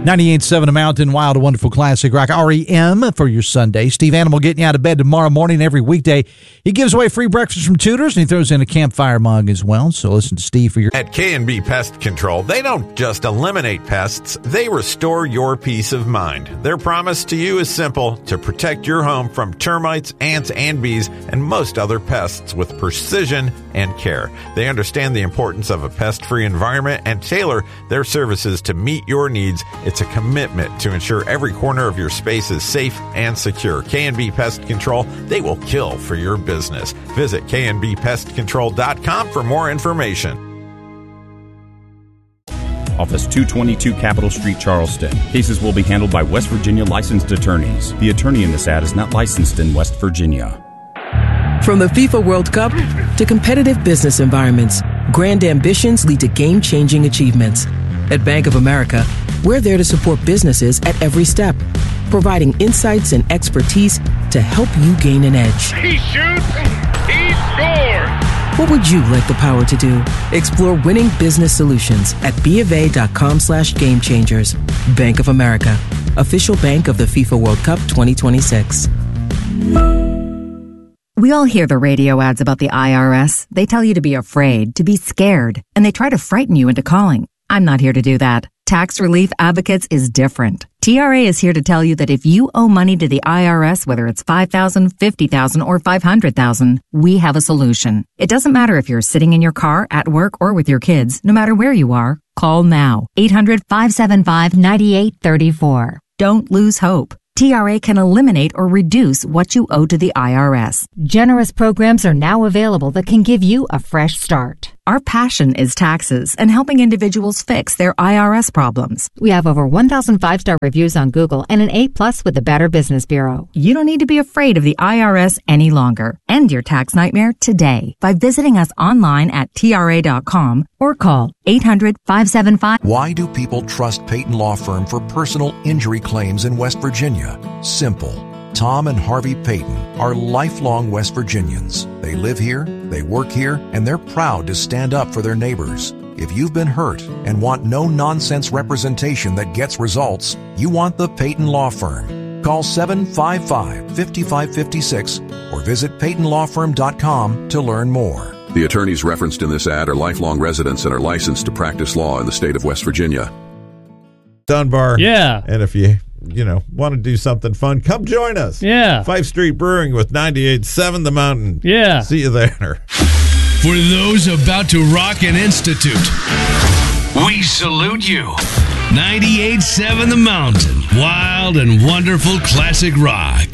98.7 The Mountain, Wild, a Wonderful Classic Rock. REM for your Sunday. Steve Animal getting you out of bed tomorrow morning every weekday. He gives away free breakfast from Tudors, and he throws in a campfire mug as well. So listen to Steve for your... At K&B Pest Control, they don't just eliminate pests, they restore your peace of mind. Their promise to you is simple: to protect your home from termites, ants, and bees, and most other pests with precision and care. They understand the importance of a pest-free environment and tailor their services to meet your needs. It's a commitment to ensure every corner of your space is safe and secure. K&B Pest Control, they will kill for your business. Visit knbpestcontrol.com for more information. Office 222 Capitol Street, Charleston. Cases will be handled by West Virginia licensed attorneys. The attorney in this ad is not licensed in West Virginia. From the FIFA World Cup to competitive business environments, grand ambitions lead to game-changing achievements. At Bank of America, we're there to support businesses at every step, providing insights and expertise to help you gain an edge. He shoots, he scores! What would you like the power to do? Explore winning business solutions at BofA.com/gamechangers. Bank of America, official bank of the FIFA World Cup 2026. We all hear the radio ads about the IRS. They tell you to be afraid, to be scared, and they try to frighten you into calling. I'm not here to do that. Tax Relief Advocates is different. TRA is here to tell you that if you owe money to the IRS, whether it's $5,000, $50,000, or $500,000, we have a solution. It doesn't matter if you're sitting in your car, at work, or with your kids. No matter where you are, call now. 800-575-9834. Don't lose hope. TRA can eliminate or reduce what you owe to the IRS. Generous programs are now available that can give you a fresh start. Our passion is taxes and helping individuals fix their IRS problems. We have over 1,000 5-star reviews on Google and an A+ with the Better Business Bureau. You don't need to be afraid of the IRS any longer. End your tax nightmare today by visiting us online at TRA.com or call 800-575. Why do people trust Peyton Law Firm for personal injury claims in West Virginia? Simple. Tom and Harvey Peyton are lifelong West Virginians. They live here, they work here, and they're proud to stand up for their neighbors. If you've been hurt and want no-nonsense representation that gets results, you want the Peyton Law Firm. Call 755-5556 or visit PeytonLawFirm.com to learn more. The attorneys referenced in this ad are lifelong residents and are licensed to practice law in the state of West Virginia. Dunbar. Yeah. And if you want to do something fun, come join us. Yeah. 5th Street Brewing with 98.7 The Mountain. Yeah. See you there. For those about to rock an institute, we salute you. 98.7 The Mountain, wild and wonderful classic rock.